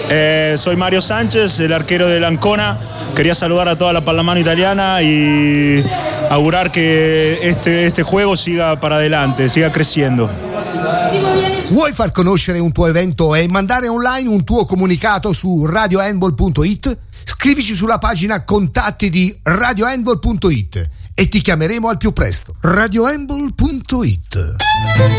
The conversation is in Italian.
Soy Mario Sánchez, el arquero del Ancona. Quería saludar a toda la pallamano italiana y augurar que este juego siga para adelante, siga crescendo. Vuoi far conoscere un tuo evento e mandare online un tuo comunicato su radiohandball.it? Scrivici sulla pagina contatti di radiohandball.it e ti chiameremo al più presto. radiohandball.it